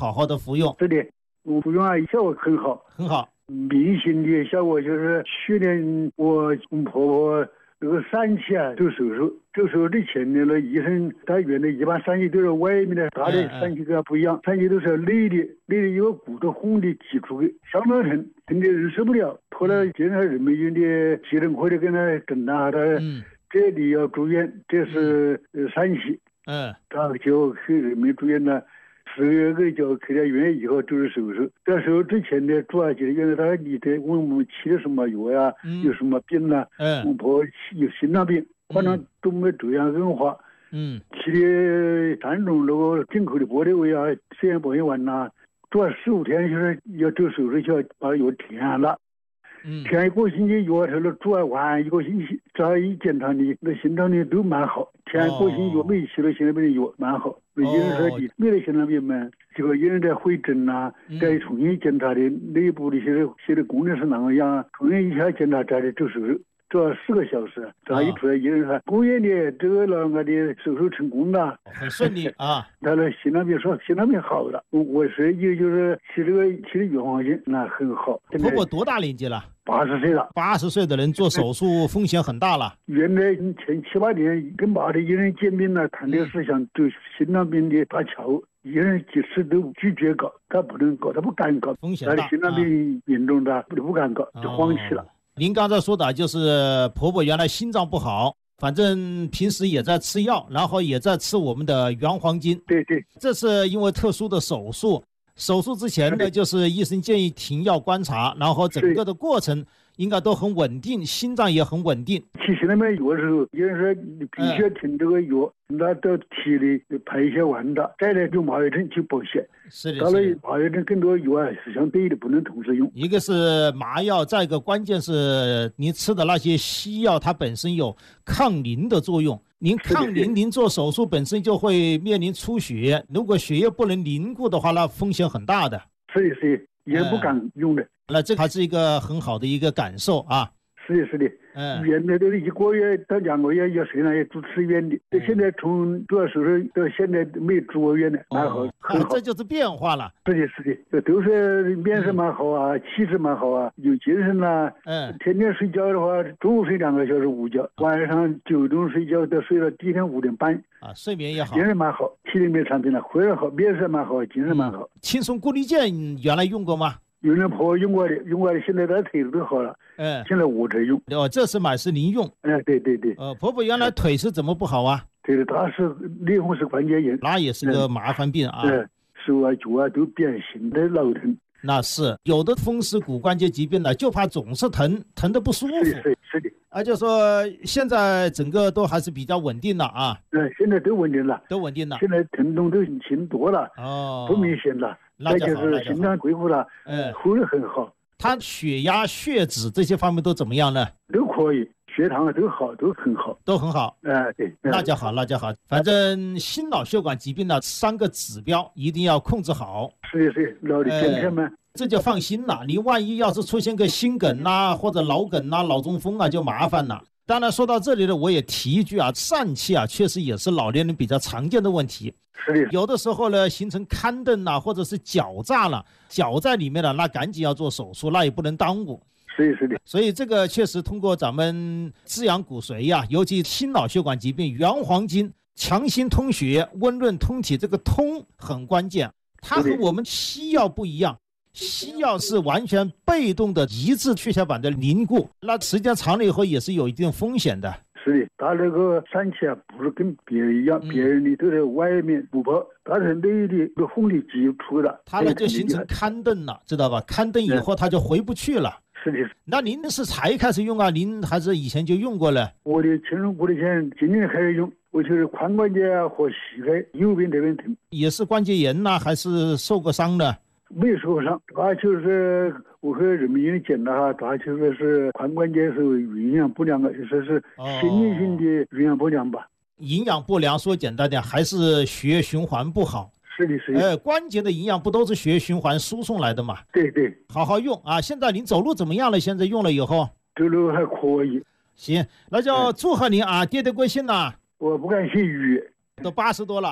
好好的服用。 是的，我服用效果很好， 很好。 明显的效果就是去年我婆婆那个疝气做手术，做手术之前的那医生他原来一般疝气都是外面的，他的疝气跟他不一样，疝气都是内的一个骨头红的挤出去，相当疼，疼的人受不了。后来经常人民医院的急诊科的跟他诊断他这里要住院，这是疝气，他就去人民住院了。10月个就去了医院以后就是手术，这手术之前的住进医院，他你得问我们吃了什么药呀，有什么病啊？我婆有心脏病，反正都没这样恶化。吃的3种那个进口的玻璃胃啊、消炎保险丸呐，住了15天，就是要做手术就要把药填了。填1个星期药，他说住完1个星期，再一检查你那心脏的都蛮好，填1个星期药没吃了心脏病的药蛮好。有人说你没了心脏病嘛，这个有人在会诊啊，再重新检查的内部的些的功能是哪个样啊，重新一下检查再来做手术。做了4个小时，这一出来，医生说公院的这个老人的手术成功了， 很顺利啊。 他的心脏病说心脏病好了，我是就是吃的原黄金，那很好。 婆婆多大年纪了 ？80岁了。 80岁的人做手术风险很大了。 原来前7、8年跟马的医生见面了，谈的是想做心脏病的搭桥。医生几次都拒绝搞，他不能搞，他不敢搞， 风险大。 他的心脏病严重的，不敢搞，就放弃了。 您刚才说的就是婆婆原来心脏不好，反正平时也在吃药，然后也在吃我们的原黄金。 对， 这是因为特殊的手术，手术之前呢，就是医生建议停药观察，然后整个的过程应该都很稳定，心脏也很稳定。 吃心脏病药的时候，医生说你必须要停这个药，那到体里排泄完了，再来做麻药针去补血。 是的。 到了麻药针更多药是相对的，不能同时用。 一个是麻药，再一个关键是您吃的那些西药，它本身有抗凝的作用。您抗凝，您做手术本身就会面临出血，如果血液不能凝固的话，那风险很大的。 是的，也不敢用的。 那这还是一个很好的一个感受啊。 是的，原来都是1个月到2个月要谁呢？要住吃院的，现在从做手术到现在没住过院的，蛮好，很好。 这就是变化了。 是的，都是面色蛮好啊，气质蛮好啊，有精神啦。天天睡觉的话，中午睡2个小时午觉，晚上9点睡觉，都睡到第2天5点半。 睡眠也好， 精神蛮好，体力没产品了，回来好，面色蛮好，精神蛮好。 轻松固力健原来用过吗？ 有人婆用过的，现在他腿都好了。现在我在用。 这是买是您用。 对。 婆婆原来腿是怎么不好啊？ 对的，她是类风湿关节炎， 那也是个麻烦病啊。 手啊脚啊都变形的老疼。 那是有的风湿骨关节疾病呢，就怕总是疼得不舒服。 是的。 就说现在整个都还是比较稳定了啊。 现在都稳定了。现在疼痛都轻多了。不明显了。再就是心脏恢复了，恢复很好。 他血压、血脂这些方面都怎么样呢？ 都可以，血糖都好，都很好， 都很好。 对， 那就好。反正心脑血管疾病的3个指标一定要控制好。 是，老的健康嘛。 这就放心了。你万一要是出现个心梗啊，或者脑梗啊、脑中风啊，就麻烦了。当然说到这里呢，我也提一句啊，疝气啊，确实也是老年人比较常见的问题。 是的。 有的时候呢，形成勘邓啊，或者是绞炸了，绞在里面了，那赶紧要做手术，那也不能耽误。 是的。 所以这个确实通过咱们滋养骨髓呀，尤其心脑血管疾病，原黄金强心通血、温润通体，这个通很关键。它和我们西药不一样。西药是完全被动的抑制血小板的凝固，那时间长了以后也是有一定风险的。 是的，他那个疝气啊，不是跟别人一样，别人的都在外面不泡，他是内的都红的挤出了， 他呢就形成勘邓了，知道吧？勘邓以后他就回不去了。 是的。 那您是才开始用啊？您还是以前就用过了？ 我的轻松固力健今年开始用，我就是髋关节啊和膝盖右边这边疼。也是关节炎呐，还是受过伤的？没受过伤，他就是我和人民医院检查，他就是髋关节是营养不良的，就说是先天性的营养不良吧。营养不良说简单点，还是血液循环不好。是的。关节的营养不都是血液循环输送来的嘛？对。好好用啊！现在您走路怎么样了？现在用了以后，走路还可以。行，那就祝贺您啊，跌得贵姓呐！我不敢姓于，都80多了啊。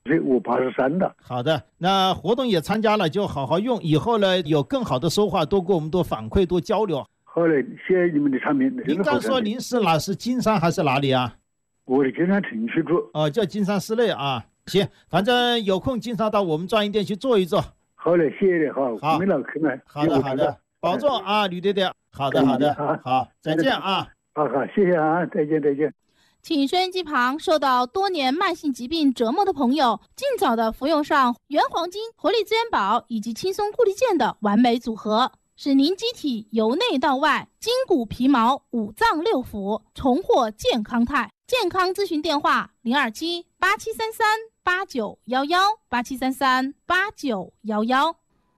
我83的。 好的，那活动也参加了，就好好用，以后呢有更好的收获，多给我们多反馈，多交流。 好嘞，谢谢你们的产品。 您刚说您是哪？是金山还是哪里啊？ 我是金山城区住。 叫金山室内啊。行，反正有空经常到我们专营店去坐一坐。 好嘞，谢谢你，好，没老客呢。 好的，保重啊，吕爹爹。好的，好，再见啊。 好，谢谢啊，再见。 请收音机旁受到多年慢性疾病折磨的朋友，尽早的服用上原黄金、活力资源宝以及轻松固力健的完美组合，使您机体由内到外，筋骨皮毛、五脏六腑重获健康态。健康咨询电话：027-8733-8911，8733-8911。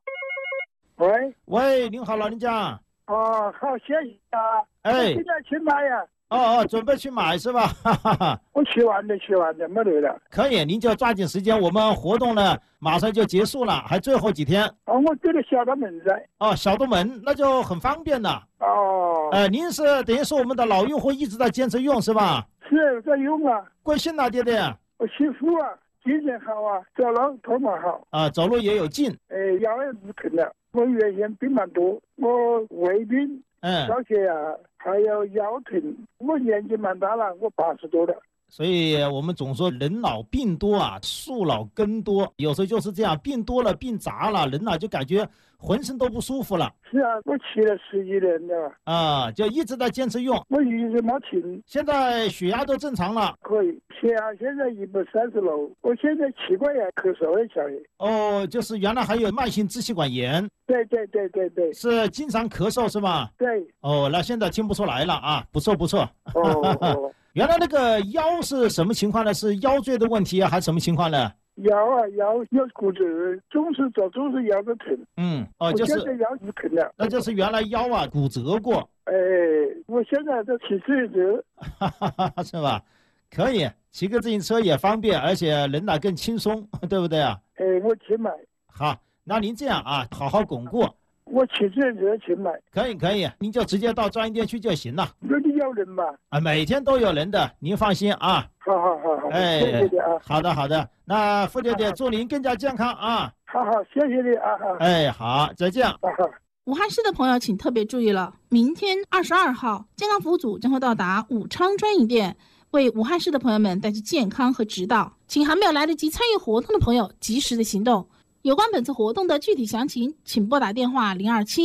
喂， 您好，老人家。 好，谢谢啊。现在去买呀。 准备去买是吧？ 我去完的，没得了。 可以，您就抓紧时间，我们活动呢马上就结束了，还最后几天。 我住在小东门噻。 小东门那就很方便了。您是等于是我们的老用户，一直在坚持用是吧？ 是在用啊。 贵姓啊，爹爹？ 我媳妇啊，精神好啊，走路头毛好。 走路也有劲。 腰也不疼了。我原先病蛮多，我胃病、高血压，还有腰疼。我年纪蛮大了，我80多了。 所以我们总说人老病多啊，树老根多，有时候就是这样，病多了病杂了，人就感觉浑身都不舒服了。 是啊，我吃了10几年了。 就一直在坚持用。 我一直没停。现在血压都正常了。 可以，血压现在136。我现在气管也咳嗽也小。 就是原来还有慢性支气管炎。 对。 是经常咳嗽是吧？ 对。 那现在听不出来了啊，不错。原来那个腰是什么情况呢？是腰椎的问题还是什么情况呢？ 腰有骨折，总是腰都疼。 就是现在腰不疼了。 那就是原来腰骨折过。 我现在在骑自行车。 是吧？可以，骑个自行车也方便，而且人更轻松，对不对啊？ 我去买。 好，那您这样啊，好好巩固。 我骑自行车去买。 可以，您就直接到专营店去就行了。 那里有人吧？ 每天都有人的，您放心啊。 好，谢谢你啊。 好的，那傅爹爹祝您更加健康啊。 好，谢谢你啊。 好，再见。 武汉市的朋友请特别注意了，明天22号，健康服务组将会到达武昌专营店，为武汉市的朋友们带去健康和指导，请还没有来得及参与活动的朋友及时的行动。有关本次活动的具体详情，请拨打电话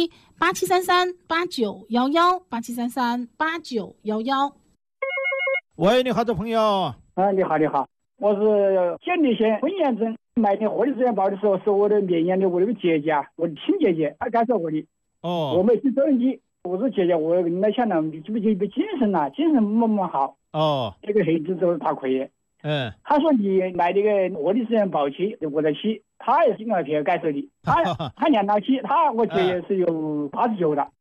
027-8733-8911，8733-8911。 喂，你好，这朋友。 你好，我是建立县婚炎症买点活力资源宝的时候，是我的绵延的我那个姐姐，我的亲姐姐，她介绍我的。我没去收音机，我说姐姐，我没想到你记不记得精神了，精神么好。这个孩子都是他可以。他说你买那个活力资源宝去，我在去。他也是经常给介绍的，他年老起，我姐也是有89了。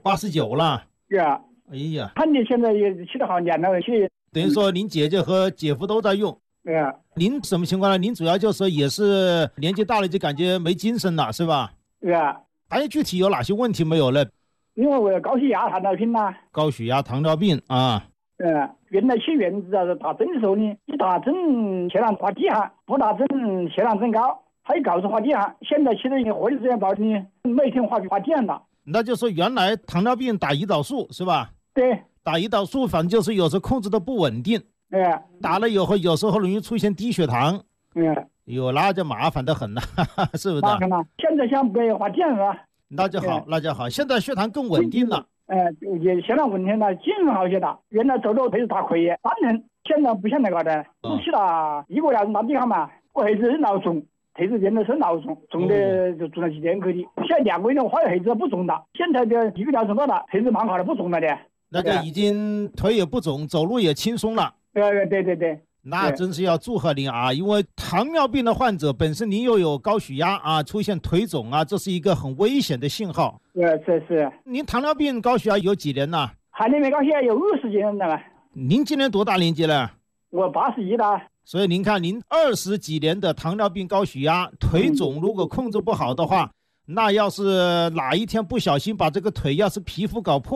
89了。 是啊。 哎呀， 他现在也起得好，年老起。 等于说您姐姐和姐夫都在用。您什么情况呢？您主要就是也是年纪大了就感觉没精神了，是吧？还有具体有哪些问题没有呢？ 因为我有高血压、糖尿病啦。 高血压、糖尿病啊。 原来去院子打针的时候呢，一打针血糖滑地下，不打针血糖增高。他一告诉滑地上，现在吃的活力资源宝呢，每天滑地上了。 那就说原来糖尿病打胰岛素是吧？ 对， 打胰岛素反正就是有时候控制的不稳定。打了以后有时候容易出现低血糖。那就麻烦得很了，是不是？ 麻烦了。现在想不滑地上了。 那就好，现在血糖更稳定了。 也血糖稳定了，精神好些了。原来走路还是打亏3人，现在不像那个的，起了1个小时打地下嘛，我还是脑重。孩子原来是脑重的，就住了几天去的。现在2个月了，我发现孩子不重了。现在的1个小时多了，孩子蛮好的，不重了的。 那就已经腿也不肿，走路也轻松了。 对。 那真是要祝贺您啊！因为糖尿病的患者本身您又有高血压啊，出现腿肿啊，这是一个很危险的信号。 是。 您糖尿病、高血压有几年了？ 糖尿病、高血压有20几年了吧？ 您今年多大年纪了？ 我81了。 所以您看，您20几年的糖尿病、高血压、腿肿，如果控制不好的话，那要是哪一天不小心把这个腿要是皮肤搞破了，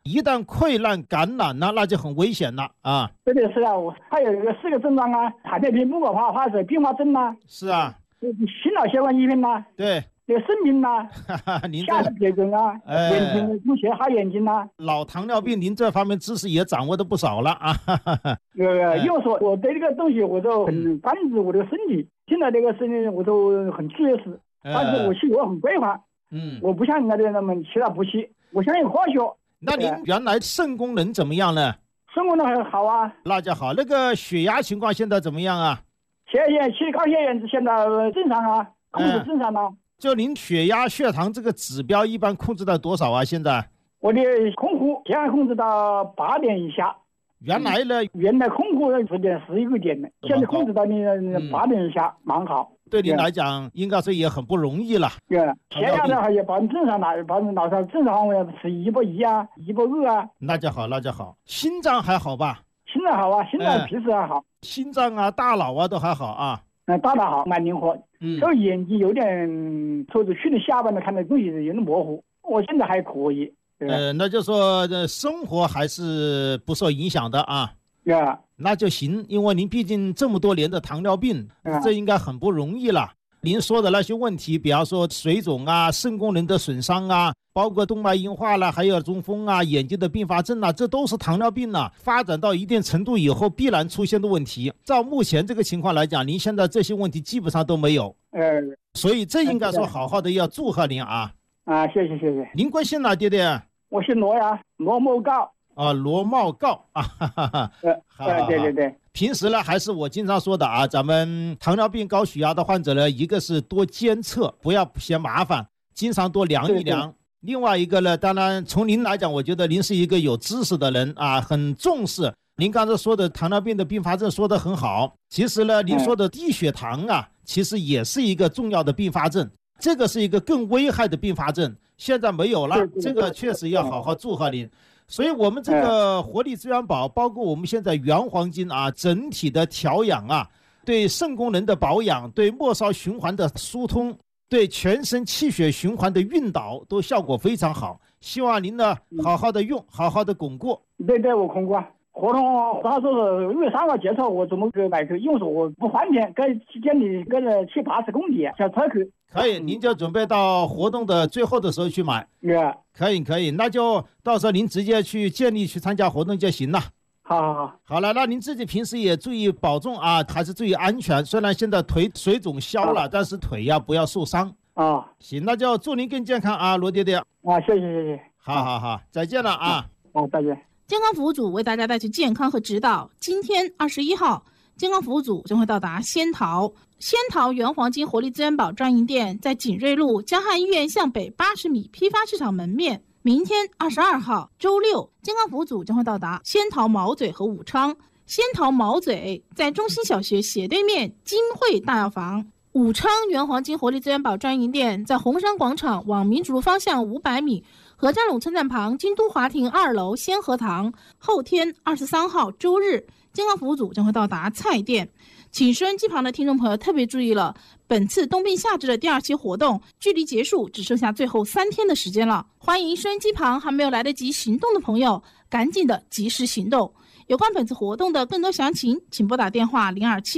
一旦溃烂感染了，那就很危险了啊。 对对是啊，还有一个4个症状啊，糖尿病、木果化是并发症呐。 是啊。 心脑血管疾病呐。 对。 这个肾病呐，下肢血肿啊，眼睛出血哈眼睛呐。 老糖尿病，您这方面知识也掌握的不少了啊。 因为说我对这个东西我都很关注我的身体，现在这个身体我都很重视，但是我习惯很规范。我不像人家的那么其他不习，我相信科学。 那您原来肾功能怎么样呢？ 肾功能很好啊。 那就好。那个血压情况现在怎么样啊？ 高血压现在正常啊，控制正常啊。 就您血压、血糖这个指标一般控制到多少啊？现在我的空腹现在控制到8点以下。 原来呢？ 原来空腹11个点的，现在控制到你8点以下，蛮好。 对您来讲，应该说也很不容易了。 对，血压的话也保证正常拿上正常是110啊，120啊。 那就好，那就好。心脏还好吧？ 心脏好啊，心脏皮质还好。 心脏啊，大脑啊都还好啊。 大脑好，蛮灵活。所以眼睛有点，说是去年下半年看的东西有点模糊，我现在还可以。 那就说生活还是不受影响的啊。那就行，因为您毕竟这么多年的糖尿病，这应该很不容易了。您说的那些问题，比方说水肿啊、肾功能的损伤啊，包括动脉硬化了，还有中风啊、眼睛的并发症啊，这都是糖尿病啊发展到一定程度以后必然出现的问题。照目前这个情况来讲，您现在这些问题基本上都没有。所以这应该说好好的要祝贺您啊。 谢谢。 您贵姓哪，爹爹？ 我姓罗呀，罗茂告。 罗茂告啊， 对。 平时呢，还是我经常说的啊，咱们糖尿病、高血压的患者呢，一个是多监测，不要嫌麻烦，经常多量一量。另外一个呢，当然从您来讲，我觉得您是一个有知识的人啊，很重视。您刚才说的糖尿病的并发症说得很好，其实呢，您说的低血糖啊，其实也是一个重要的并发症，这个是一个更危害的并发症，现在没有了，这个确实要好好祝贺您。所以我们这个活力资源宝，包括我们现在原黄金啊，整体的调养啊，对肾功能的保养，对末梢循环的疏通，对全身气血循环的运导都效果非常好。希望您呢好好的用，好好的巩固。 对，我控过。合同他说是6月3号结束，我怎么给买去？因为说我不还钱，跟你跟着去80公里小车去。 可以，您就准备到活动的最后的时候去买。可以，那就到时候您直接去建立去参加活动就行了。好了，那您自己平时也注意保重啊，还是注意安全。虽然现在腿水肿消了，但是腿呀不要受伤。行，那就祝您更健康啊，罗爹爹。 谢谢。 好，再见了啊。 再见。 健康服务组为大家带去健康和指导。今天21号，健康服务组将会到达仙桃原黄金活力资源宝专营店，在锦瑞路江汉医院向北80米批发市场门面。明天22号周六，健康服务组将会到达仙桃毛嘴和武昌。仙桃毛嘴在中心小学斜对面金汇大药房，武昌原黄金活力资源宝专营店在红山广场往民主路方向500米，何家垄车站旁京都华庭2楼仙和堂。后天23号周日，健康服务组将会到达菜店。请收音机旁的听众朋友特别注意了，本次冬病夏治的第2期活动距离结束只剩下最后3天的时间了，欢迎收音机旁还没有来得及行动的朋友赶紧的及时行动。有关本次活动的更多详情，请拨打电话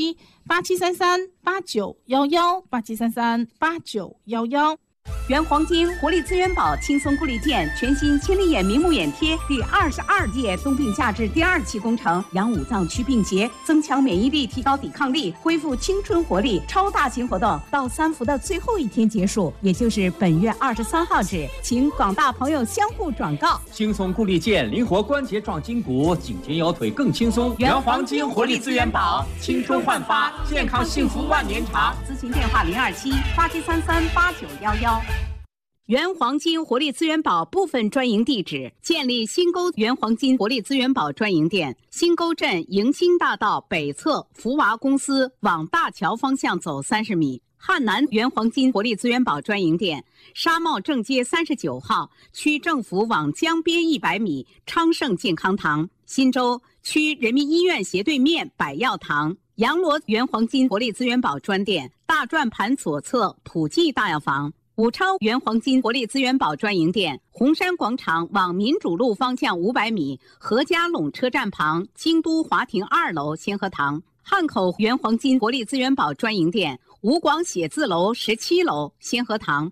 027-8733-8911 8733-8911。 原黄金活力资源宝轻松固力健全新千里眼明目眼贴第22届冬病夏治第2期工程，养五脏祛病结，增强免疫力，提高抵抗力，恢复青春活力。超大型活动到3伏的最后一天结束，也就是本月23号止，请广大朋友相互转告。 轻松固力健，灵活关节壮筋骨，颈肩腰腿更轻松。原黄金活力资源宝，青春焕发，健康幸福万年长。 咨询电话027-8733-8911。原黄金活力资源宝部分专营地址：建立新沟原黄金活力资源宝专营店，新沟镇迎新大道北侧福娃公司往大桥方向走30米；汉南原黄金活力资源宝专营店，沙帽正街39号区政府往江边100米昌盛健康堂；新洲区人民医院斜对面百药堂。洋螺原黄金活力资源宝专店，大转盘左侧普济大药房。 武昌原黄金活力资源宝专营店，红山广场往民主路方向500米，何家垄车站旁京都华庭2楼先河堂。汉口原黄金活力资源宝专营店，吴广写字楼17楼先河堂。